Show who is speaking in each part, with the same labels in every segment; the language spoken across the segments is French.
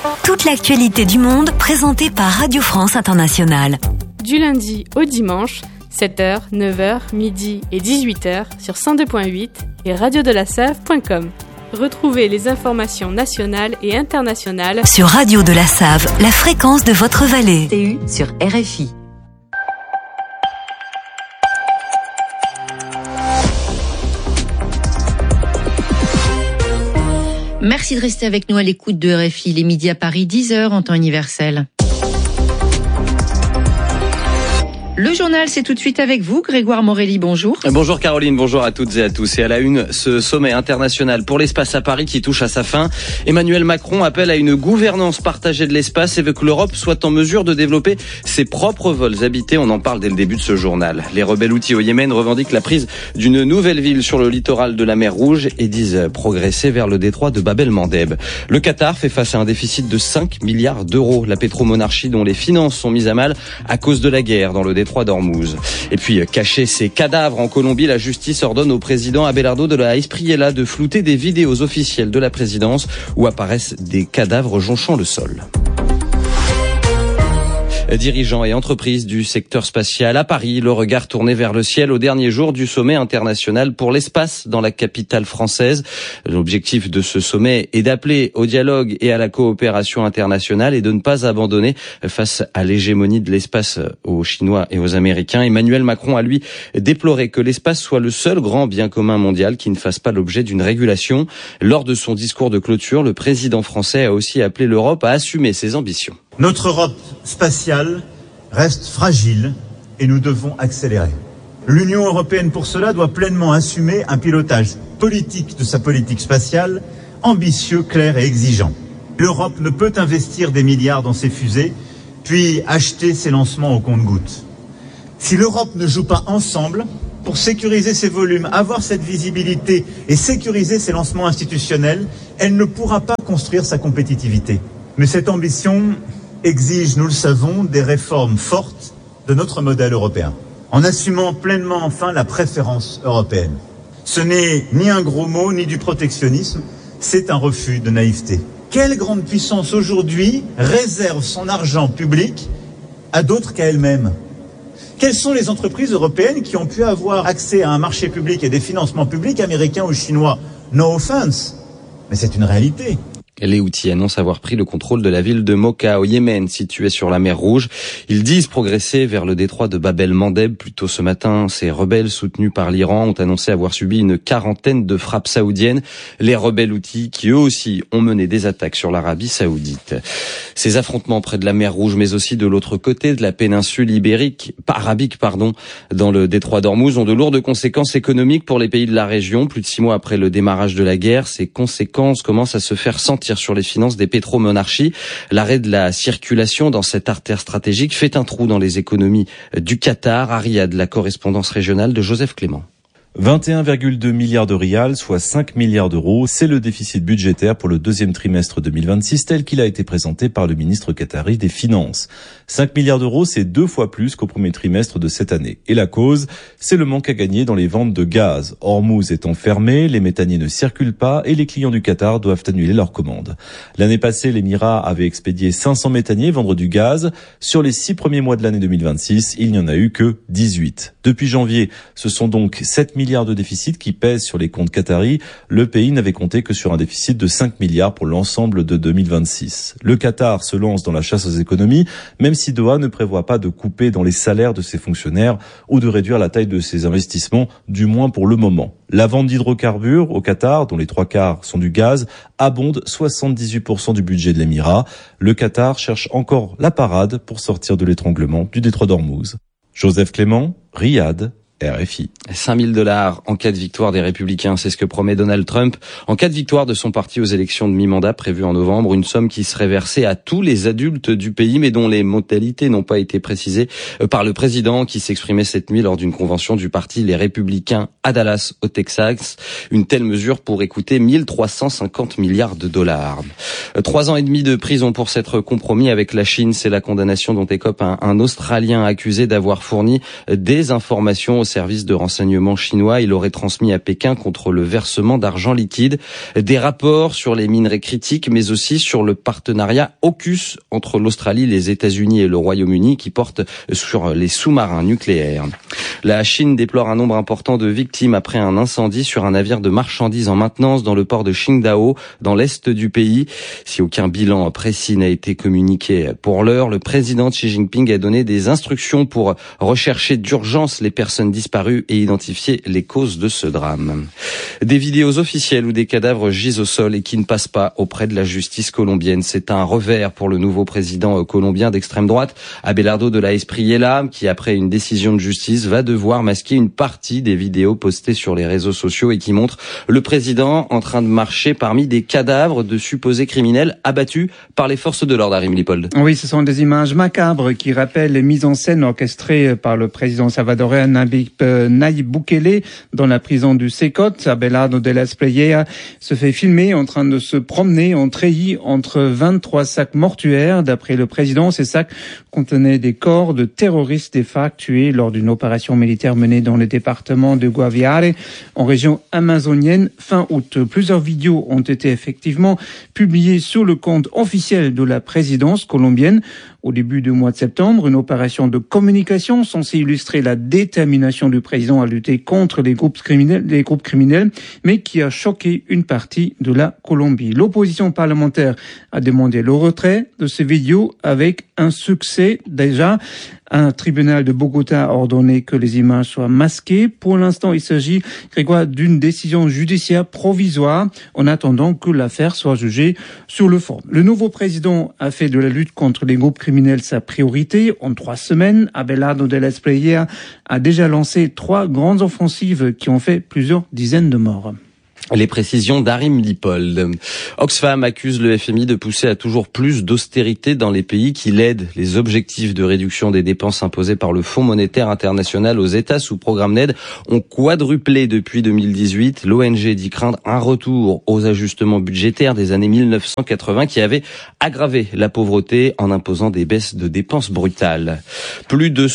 Speaker 1: Toute l'actualité du monde présentée par Radio France Internationale.
Speaker 2: Du lundi au dimanche, 7h, 9h, midi et 18h sur 102.8 et radiodelasave.com. Retrouvez les informations nationales et internationales
Speaker 1: sur Radio de la Save, la fréquence de votre vallée.
Speaker 3: TU sur RFI. Merci de rester avec nous à l'écoute de RFI, les midis à Paris, 10h en temps universel. Le journal, c'est tout de suite avec vous, Grégoire Morelli, bonjour.
Speaker 4: Bonjour Caroline, bonjour à toutes et à tous. Et à la une, ce sommet international pour l'espace à Paris qui touche à sa fin. Emmanuel Macron appelle à une gouvernance partagée de l'espace et veut que l'Europe soit en mesure de développer ses propres vols habités. On en parle dès le début de ce journal. Les rebelles houthis au Yémen revendiquent la prise d'une nouvelle ville sur le littoral de la mer Rouge et disent progresser vers le détroit de Bab el-Mandeb. Le Qatar fait face à un déficit de 5 milliards d'euros. La pétromonarchie dont les finances sont mises à mal à cause de la guerre dans le détroit d'Ormuz. Et puis, cacher ces cadavres en Colombie, la justice ordonne au président Abelardo de la Espriella de flouter des vidéos officielles de la présidence où apparaissent des cadavres jonchant le sol. Dirigeants et entreprises du secteur spatial à Paris, le regard tourné vers le ciel au dernier jour du sommet international pour l'espace dans la capitale française. L'objectif de ce sommet est d'appeler au dialogue et à la coopération internationale et de ne pas abandonner face à l'hégémonie de l'espace aux Chinois et aux Américains. Emmanuel Macron a lui déploré que l'espace soit le seul grand bien commun mondial qui ne fasse pas l'objet d'une régulation. Lors de son discours de clôture, le président français a aussi appelé l'Europe à assumer ses ambitions.
Speaker 5: Notre Europe spatiale reste fragile et nous devons accélérer. L'Union européenne, pour cela, doit pleinement assumer un pilotage politique de sa politique spatiale, ambitieux, clair et exigeant. L'Europe ne peut investir des milliards dans ses fusées, puis acheter ses lancements au compte-gouttes. Si l'Europe ne joue pas ensemble pour sécuriser ses volumes, avoir cette visibilité et sécuriser ses lancements institutionnels, elle ne pourra pas construire sa compétitivité. Mais cette ambition exige, nous le savons, des réformes fortes de notre modèle européen, en assumant pleinement enfin la préférence européenne. Ce n'est ni un gros mot, ni du protectionnisme, c'est un refus de naïveté. Quelle grande puissance aujourd'hui réserve son argent public à d'autres qu'à elle-même ? Quelles sont les entreprises européennes qui ont pu avoir accès à un marché public et des financements publics américains ou chinois ? No offense, mais c'est une réalité.
Speaker 4: Les Houthis annoncent avoir pris le contrôle de la ville de Mocha au Yémen, située sur la mer Rouge. Ils disent progresser vers le détroit de Bab el-Mandeb. Plus tôt ce matin, ces rebelles soutenus par l'Iran ont annoncé avoir subi une quarantaine de frappes saoudiennes. Les rebelles Houthis qui eux aussi ont mené des attaques sur l'Arabie saoudite. Ces affrontements près de la mer Rouge, mais aussi de l'autre côté de la péninsule arabique, dans le détroit d'Ormuz, ont de lourdes conséquences économiques pour les pays de la région. Plus de 6 mois après le démarrage de la guerre, ces conséquences commencent à se faire sentir sur les finances des pétromonarchies. L'arrêt de la circulation dans cette artère stratégique fait un trou dans les économies du Qatar. À Riyad, la correspondance régionale de Joseph Clément.
Speaker 6: 21,2 milliards de rials, soit 5 milliards d'euros, c'est le déficit budgétaire pour le deuxième trimestre 2026 tel qu'il a été présenté par le ministre qatari des Finances. 5 milliards d'euros, c'est 2 fois plus qu'au premier trimestre de cette année. Et la cause, c'est le manque à gagner dans les ventes de gaz. Ormuz étant fermé, les méthaniers ne circulent pas et les clients du Qatar doivent annuler leurs commandes. L'année passée, l'Émirat avait expédié 500 méthaniers vendre du gaz. Sur les 6 premiers mois de l'année 2026, il n'y en a eu que 18. Depuis janvier, ce sont donc 7 milliards de déficit qui pèsent sur les comptes qataris. Le pays n'avait compté que sur un déficit de 5 milliards pour l'ensemble de 2026. Le Qatar se lance dans la chasse aux économies, même si Doha ne prévoit pas de couper dans les salaires de ses fonctionnaires ou de réduire la taille de ses investissements, du moins pour le moment. La vente d'hydrocarbures au Qatar, dont les 3/4 sont du gaz, abonde 78% du budget de l'Émirat. Le Qatar cherche encore la parade pour sortir de l'étranglement du détroit d'Ormuz. Joseph Clément, Riyad, RFI.
Speaker 4: 5 000 $ en cas de victoire des Républicains, c'est ce que promet Donald Trump. En cas de victoire de son parti aux élections de mi-mandat prévues en novembre, une somme qui serait versée à tous les adultes du pays, mais dont les modalités n'ont pas été précisées par le président qui s'exprimait cette nuit lors d'une convention du parti Les Républicains à Dallas, au Texas. Une telle mesure pourrait coûter 1 350 milliards de dollars. 3 ans et demi de prison pour s'être compromis avec la Chine, c'est la condamnation dont écope un Australien accusé d'avoir fourni des informations au service de renseignement chinois. Il aurait transmis à Pékin contre le versement d'argent liquide des rapports sur les minerais critiques, mais aussi sur le partenariat AUKUS entre l'Australie, les États-Unis et le Royaume-Uni qui porte sur les sous-marins nucléaires. La Chine déplore un nombre important de victimes après un incendie sur un navire de marchandises en maintenance dans le port de Qingdao, dans l'est du pays. Si aucun bilan précis n'a été communiqué pour l'heure, le président Xi Jinping a donné des instructions pour rechercher d'urgence les personnes disparues et identifier les causes de ce drame. Des vidéos officielles où des cadavres gisent au sol et qui ne passent pas auprès de la justice colombienne. C'est un revers pour le nouveau président colombien d'extrême droite, Abelardo de la Espriella, qui après une décision de justice va devoir masquer une partie des vidéos postées sur les réseaux sociaux et qui montrent le président en train de marcher parmi des cadavres de supposés criminels abattus par les forces de l'ordre. Arim Lipold.
Speaker 7: Oui, ce sont des images macabres qui rappellent les mises en scène orchestrées par le président salvadorien Nayib Bukele dans la prison du Sécotte. Abelardo de la Espriella se fait filmer en train de se promener en treillis entre 23 sacs mortuaires. D'après le président, ces sacs contenaient des corps de terroristes des FARC tués lors d'une opération militaire menée dans le département de Guaviare, en région amazonienne, fin août. Plusieurs vidéos ont été effectivement publiées sur le compte officiel de la présidence colombienne. Au début du mois de septembre, une opération de communication censée illustrer la détermination du président à lutter contre les groupes criminels, mais qui a choqué une partie de la Colombie. L'opposition parlementaire a demandé le retrait de ces vidéos avec un succès déjà. Un tribunal de Bogota a ordonné que les images soient masquées. Pour l'instant, il s'agit, Grégoire, d'une décision judiciaire provisoire en attendant que l'affaire soit jugée sur le fond. Le nouveau président a fait de la lutte contre les groupes criminels sa priorité. En 3 semaines, Abelardo de la Espriella a déjà lancé 3 grandes offensives qui ont fait plusieurs dizaines de morts.
Speaker 4: Les précisions d'Arim Lipold. Oxfam accuse le FMI de pousser à toujours plus d'austérité dans les pays qui l'aident. Les objectifs de réduction des dépenses imposés par le Fonds monétaire international aux États sous programme d'aide ont quadruplé depuis 2018. L'ONG dit craindre un retour aux ajustements budgétaires des années 1980 qui avaient aggravé la pauvreté en imposant des baisses de dépenses brutales. Plus de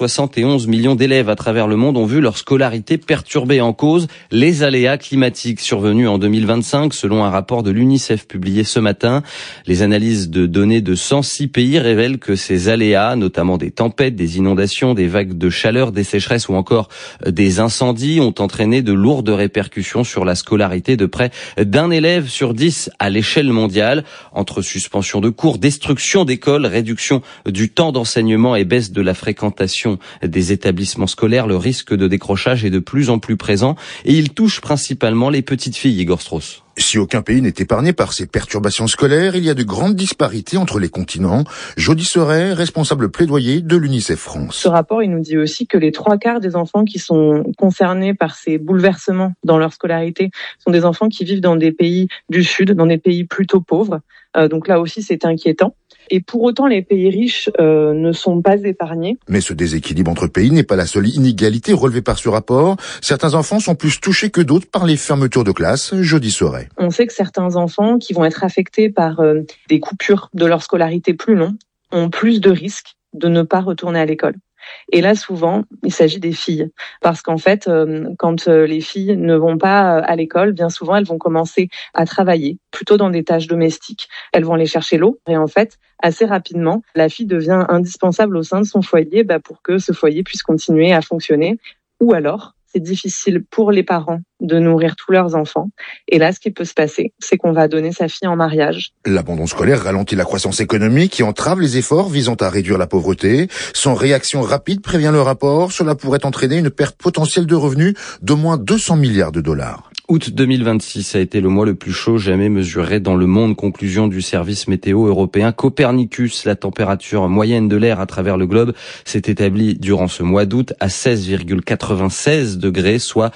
Speaker 4: 171 millions d'élèves à travers le monde ont vu leur scolarité perturbée, en cause les aléas climatiques survenus en 2025, selon un rapport de l'UNICEF publié ce matin. Les analyses de données de 106 pays révèlent que ces aléas, notamment des tempêtes, des inondations, des vagues de chaleur, des sécheresses ou encore des incendies, ont entraîné de lourdes répercussions sur la scolarité de près d'un élève sur 10 à l'échelle mondiale. Entre suspension de cours, destruction d'écoles, réduction du temps d'enseignement et baisse de la fréquentation des établissements scolaires, le risque de décrochage est de plus en plus présent et il touche principalement les petites filles, Igor Strauss.
Speaker 8: Si aucun pays n'est épargné par ces perturbations scolaires, il y a de grandes disparités entre les continents. Jody Serret, responsable plaidoyer de l'UNICEF France.
Speaker 9: Ce rapport, il nous dit aussi que les 3/4 des enfants qui sont concernés par ces bouleversements dans leur scolarité sont des enfants qui vivent dans des pays du Sud, dans des pays plutôt pauvres. Donc là aussi, c'est inquiétant. Et pour autant, les pays riches ne sont pas épargnés.
Speaker 8: Mais ce déséquilibre entre pays n'est pas la seule inégalité relevée par ce rapport. Certains enfants sont plus touchés que d'autres par les fermetures de classes. Jody Serret.
Speaker 9: On sait que certains enfants qui vont être affectés par des coupures de leur scolarité plus longues ont plus de risques de ne pas retourner à l'école. Et là, souvent, il s'agit des filles. Parce qu'en fait, quand les filles ne vont pas à l'école, bien souvent, elles vont commencer à travailler, plutôt dans des tâches domestiques. Elles vont aller chercher l'eau. Et en fait, assez rapidement, la fille devient indispensable au sein de son foyer pour que ce foyer puisse continuer à fonctionner. Ou alors, c'est difficile pour les parents de nourrir tous leurs enfants. Et là, ce qui peut se passer, c'est qu'on va donner sa fille en mariage.
Speaker 8: L'abandon scolaire ralentit la croissance économique et entrave les efforts visant à réduire la pauvreté. Sans réaction rapide, prévient le rapport, cela pourrait entraîner une perte potentielle de revenus d'au moins 200 milliards de dollars.
Speaker 4: Août 2026 a été le mois le plus chaud jamais mesuré dans le monde. Conclusion du service météo européen Copernicus. La température moyenne de l'air à travers le globe s'est établie durant ce mois d'août à 16,96 degrés, soit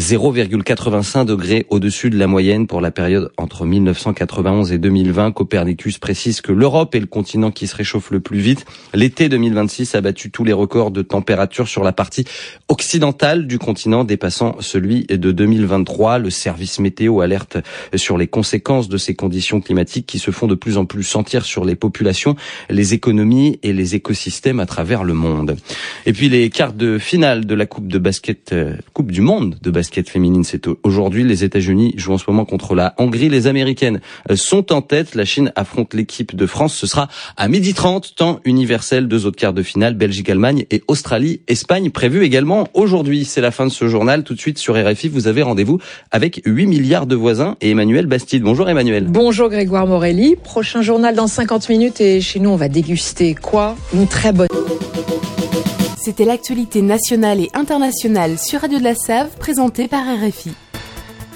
Speaker 4: 0,85 degrés au-dessus de la moyenne pour la période entre 1991 et 2020. Copernicus précise que l'Europe est le continent qui se réchauffe le plus vite. L'été 2026 a battu tous les records de température sur la partie occidentale du continent, dépassant celui de 2023. Le service météo alerte sur les conséquences de ces conditions climatiques qui se font de plus en plus sentir sur les populations, les économies et les écosystèmes à travers le monde. Et puis les quarts de finale de la Coupe du Monde de basket féminine, c'est aujourd'hui. Les États-Unis jouent en ce moment contre la Hongrie. Les Américaines sont en tête. La Chine affronte l'équipe de France. Ce sera à 12h30, temps universel. 2 autres quarts de finale, Belgique-Allemagne et Australie-Espagne, prévus également aujourd'hui. C'est la fin de ce journal. Tout de suite sur RFI, vous avez rendez-vous avec 8 milliards de voisins et Emmanuel Bastide. Bonjour Emmanuel.
Speaker 10: Bonjour Grégoire Morelli. Prochain journal dans 50 minutes et chez nous on va déguster quoi? Une très bonne...
Speaker 2: C'était l'actualité nationale et internationale sur Radio de la Save, présentée par RFI.